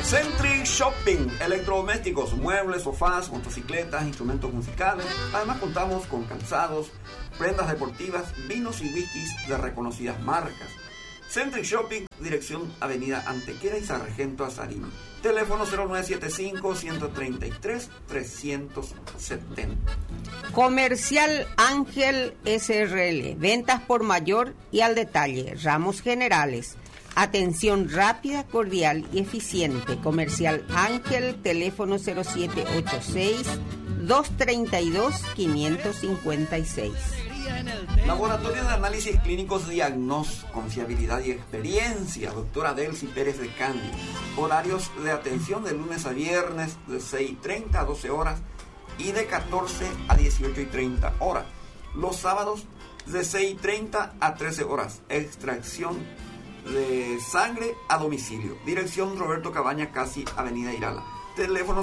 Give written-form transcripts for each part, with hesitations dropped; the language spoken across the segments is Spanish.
Centric Shopping, electrodomésticos, muebles, sofás, motocicletas, instrumentos musicales. Además contamos con calzados, prendas deportivas, vinos y whiskies de reconocidas marcas. Centric Shopping, dirección Avenida Antequera y Sargento Azarín. Teléfono 0975-133-370. Comercial Ángel SRL, ventas por mayor y al detalle, ramos generales. Atención rápida, cordial y eficiente. Comercial Ángel, teléfono 0786-232-556. Laboratorio de Análisis Clínicos Diagnos, con fiabilidad y experiencia. Doctora Delcy Pérez de Candy. Horarios de atención de lunes a viernes de 6:30 a 12 horas y de 14 a 18:30 horas. Los sábados de 6:30 a 13 horas. Extracción de sangre a domicilio. Dirección Roberto Cabaña, casi Avenida Irala. Teléfono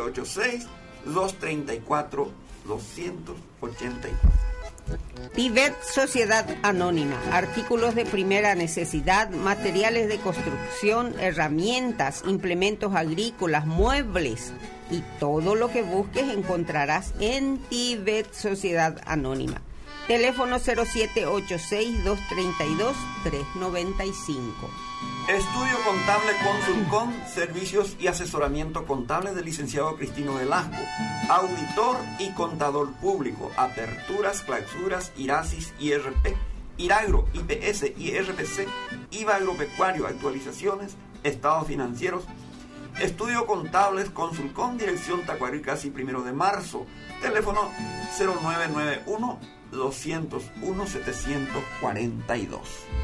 0786-234-284. Tibet Sociedad Anónima, artículos de primera necesidad, materiales de construcción, herramientas, implementos agrícolas, muebles y todo lo que busques encontrarás en Tibet Sociedad Anónima. Teléfono 0786-232-395. Estudio Contable Consulcom, servicios y asesoramiento contable del licenciado Cristino Velasco, auditor y contador público, aperturas, clausuras, IRASIS, IRP, IRAGRO, IPS, IRPC, IVA agropecuario, actualizaciones, estados financieros. Estudio Contables Consulcom, dirección Tacuarí, casi 1 de marzo. Teléfono 0991-201-742.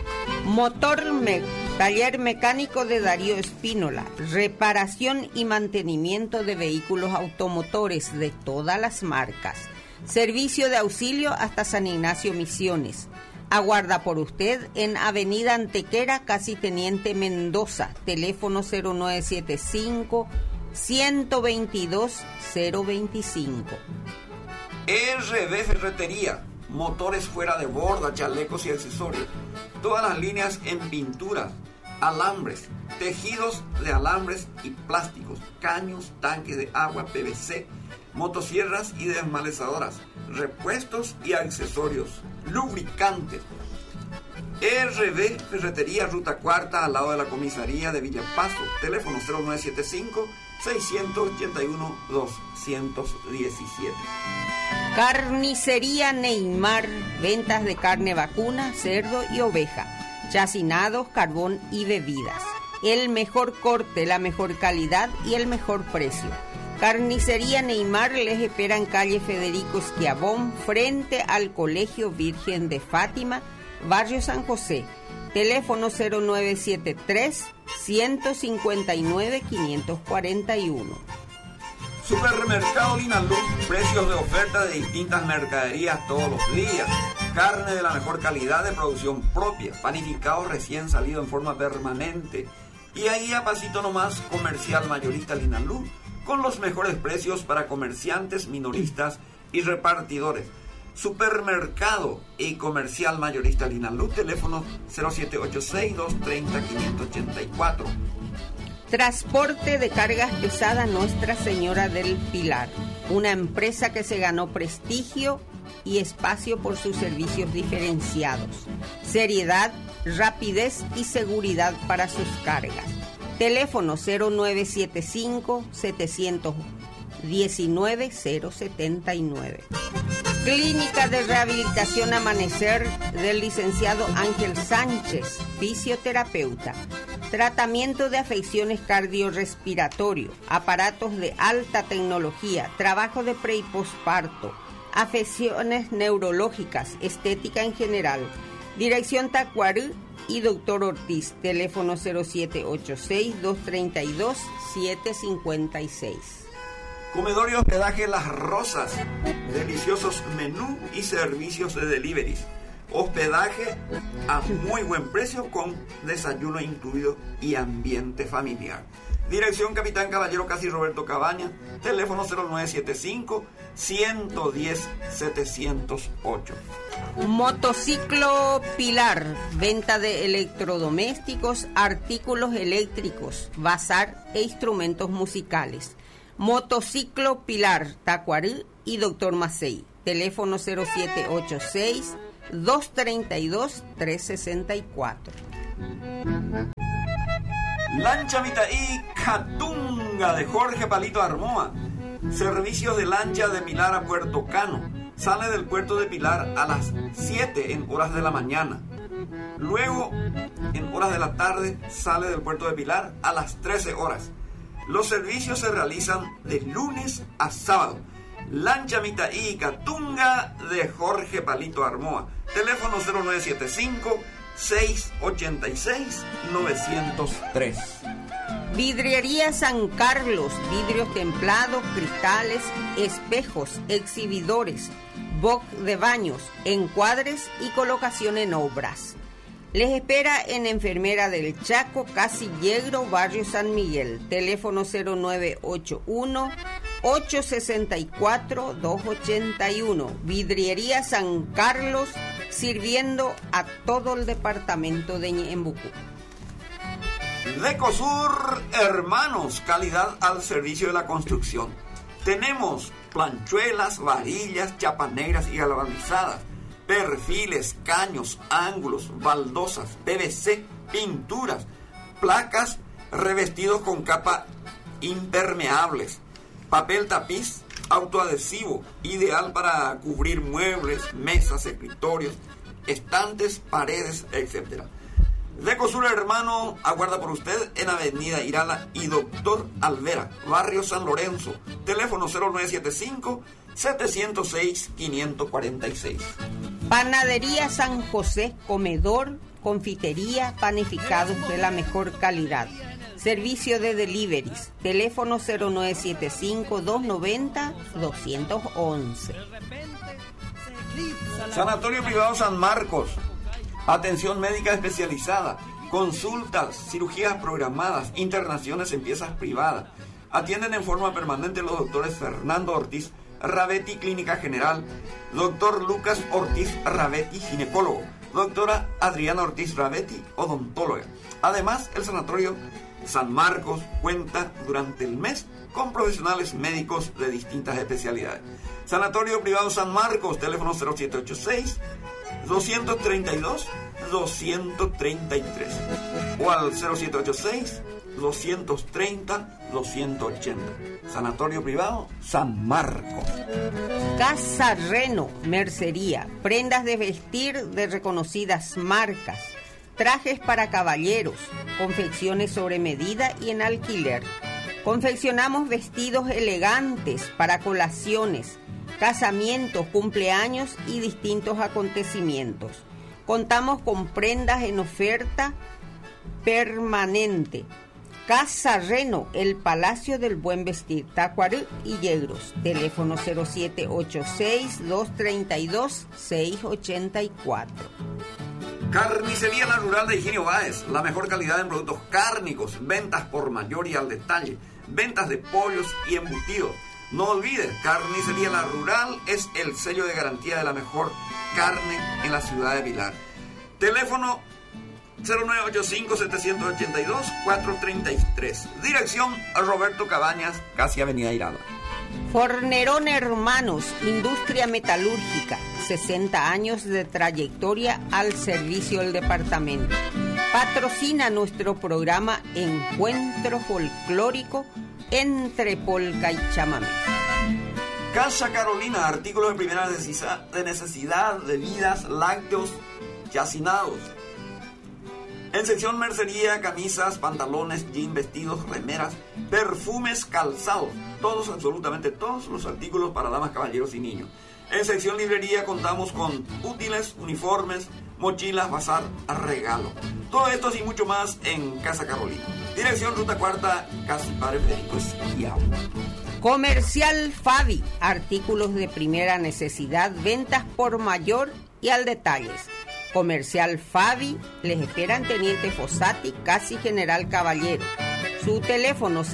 Taller mecánico de Darío Espínola, reparación y mantenimiento de vehículos automotores de todas las marcas. Servicio de auxilio hasta San Ignacio Misiones. Aguarda por usted en Avenida Antequera, casi Teniente Mendoza. Teléfono 0975-122-025. RB Ferretería, motores fuera de borda, chalecos y accesorios. Todas las líneas en pinturas, alambres, tejidos de alambres y plásticos, caños, tanques de agua, PVC, motosierras y desmalezadoras, repuestos y accesorios, lubricantes. RB Ferretería, Ruta Cuarta, al lado de la comisaría de Villapaso. Teléfono 0975-681-217. Carnicería Neymar, ventas de carne vacuna, cerdo y oveja, chacinados, carbón y bebidas. El mejor corte, la mejor calidad y el mejor precio. Carnicería Neymar les espera en calle Federico Esquiabón, frente al Colegio Virgen de Fátima, Barrio San José. Teléfono 0973-159-541. Supermercado Linaluz, precios de oferta de distintas mercaderías todos los días. Carne de la mejor calidad de producción propia, panificado recién salido en forma permanente. Y ahí a pasito nomás, Comercial Mayorista Linaluz, con los mejores precios para comerciantes, minoristas y repartidores. Supermercado y Comercial Mayorista Linaluz, teléfono 0786-230-584. Transporte de cargas pesadas Nuestra Señora del Pilar, una empresa que se ganó prestigio y espacio por sus servicios diferenciados, seriedad, rapidez y seguridad para sus cargas. Teléfono 0975-719-079. Clínica de Rehabilitación Amanecer del licenciado Ángel Sánchez, fisioterapeuta. Tratamiento de afecciones cardiorrespiratorio, aparatos de alta tecnología, trabajo de pre y posparto, afecciones neurológicas, estética en general. Dirección Tacuarí y Doctor Ortiz. Teléfono 0786-232-756. Comedor y hospedaje Las Rosas, deliciosos menú y servicios de delivery. Hospedaje a muy buen precio con desayuno incluido y ambiente familiar. Dirección Capitán Caballero Casi Roberto Cabaña, teléfono 0975-110-708. Motociclo Pilar, venta de electrodomésticos, artículos eléctricos, bazar e instrumentos musicales. Motociclo Pilar, Tacuarí y Dr. Macei, teléfono 0786-232-364. Lancha Mitaí Catunga de Jorge Palito Armoa. Servicios de lancha de Pilar a Puerto Cano. Sale del puerto de Pilar a las 7 en horas de la mañana. Luego, en horas de la tarde, sale del puerto de Pilar a las 13 horas. Los servicios se realizan de lunes a sábado. Lancha Mitaí Catunga de Jorge Palito Armoa. Teléfono 0975-686-903. Vidriería San Carlos, vidrios templados, cristales, espejos, exhibidores, box de baños, encuadres y colocación en obras. Les espera en Enfermera del Chaco, Casi Yegro, Barrio San Miguel. Teléfono 0981-864-281. Vidriería San Carlos, sirviendo a todo el departamento de Ñembucú. Decosur Hermanos, calidad al servicio de la construcción. Tenemos planchuelas, varillas, chapas negras y galvanizadas, perfiles, caños, ángulos, baldosas, PVC, pinturas, placas, revestidos con capa impermeables, papel tapiz autoadhesivo, ideal para cubrir muebles, mesas, escritorios, estantes, paredes, etc. Decosur Hermano aguarda por usted en Avenida Irala y Doctor Alvera, Barrio San Lorenzo. Teléfono 0975-706-546. Panadería San José, comedor, confitería, panificados de la mejor calidad. Servicio de deliveries. Teléfono 0975-290-211. Sanatorio Privado San Marcos. Atención médica especializada, consultas, cirugías programadas, internaciones en piezas privadas. Atienden en forma permanente los doctores Fernando Ortiz Ravetti, Clínica General, doctor Lucas Ortiz Ravetti, ginecólogo, doctora Adriana Ortiz Ravetti, odontóloga. Además, el Sanatorio San Marcos cuenta durante el mes con profesionales médicos de distintas especialidades. Sanatorio Privado San Marcos, teléfono 0786-232-233 o al 0786-230-280. Sanatorio Privado San Marcos. Casa Reno, mercería, prendas de vestir de reconocidas marcas, trajes para caballeros, confecciones sobre medida y en alquiler. Confeccionamos vestidos elegantes para colaciones, casamientos, cumpleaños y distintos acontecimientos. Contamos con prendas en oferta permanente. Casa Reno, el Palacio del Buen Vestir, Tacuarí y Yegros. Teléfono 0786-232-684. Carnicería La Rural de Higinio Báez, la mejor calidad en productos cárnicos, ventas por mayor y al detalle, ventas de pollos y embutidos. No olvides, Carnicería La Rural es el sello de garantía de la mejor carne en la ciudad de Pilar. Teléfono 0985-782-433. Dirección Roberto Cabañas, casi Avenida Irala. Fornerón Hermanos, industria metalúrgica, 60 años de trayectoria al servicio del departamento. Patrocina nuestro programa Encuentro Folclórico entre polca y chamamé. Casa Carolina, artículos de primera necesidad, bebidas, lácteos, chacinados. En sección mercería, camisas, pantalones, jeans, vestidos, remeras, perfumes, calzados. Todos, absolutamente todos los artículos para damas, caballeros y niños. En sección librería contamos con útiles, uniformes, mochilas, bazar, regalo. Todo esto y mucho más en Casa Carolina. Dirección Ruta Cuarta, casi Padre Federico Esquiavo. Comercial Fabi, artículos de primera necesidad, ventas por mayor y al detalles. Comercial Fabi, les esperan Teniente Fossati, casi General Caballero. Su teléfono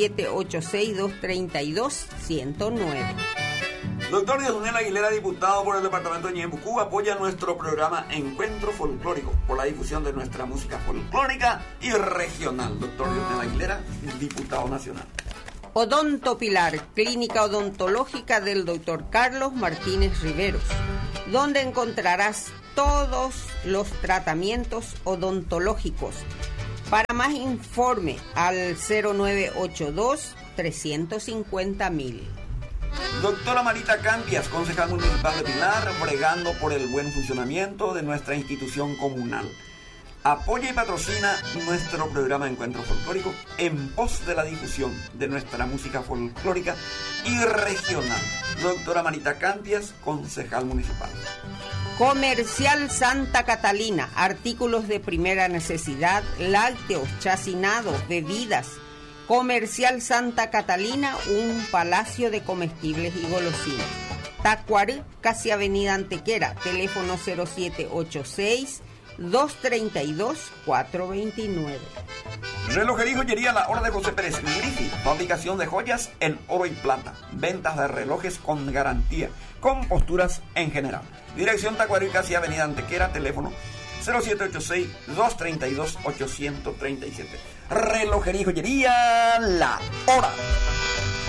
0786-232-109. Doctor Diosdonel Aguilera, diputado por el departamento de Ñeembucú, apoya nuestro programa Encuentro Folclórico por la difusión de nuestra música folclórica y regional. Doctor Diosdonel Aguilera, diputado nacional. Odonto Pilar, clínica odontológica del Dr. Carlos Martínez Riveros, donde encontrarás todos los tratamientos odontológicos. Para más informe al 0982-350.000. Doctora Marita Campias, concejal municipal de Pilar, bregando por el buen funcionamiento de nuestra institución comunal. Apoya y patrocina nuestro programa Encuentro Folclórico en pos de la difusión de nuestra música folclórica y regional. Doctora Marita Campias, concejal municipal. Comercial Santa Catalina, artículos de primera necesidad, lácteos, chacinados, bebidas. Comercial Santa Catalina, un palacio de comestibles y golosinas. Tacuarú, casi Avenida Antequera, teléfono 0786-232-429. Relojería y joyería La Hora de José Pérez Grifi, fabricación de joyas en oro y plata, ventas de relojes con garantía, con posturas en general. Dirección Tacuarú, casi Avenida Antequera, teléfono 0786-232-837. Relojería y joyería La Hora.